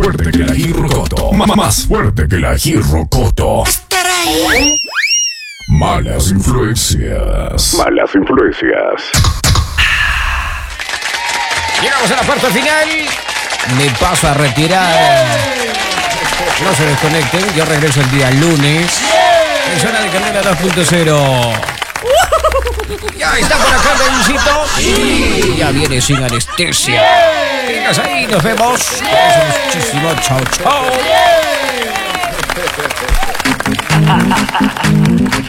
fuerte que el ají rocoto. Más fuerte que el ají rocoto. Malas influencias. Malas influencias. Llegamos a la parte final. Me paso a retirar. No se desconecten. Yo regreso el día lunes. En zona de Candela 2.0. Ya está por acá el Dayuncito. Y ya viene sin anestesia. Vengas ahí, nos vemos. Muchísimo. Chao, chao.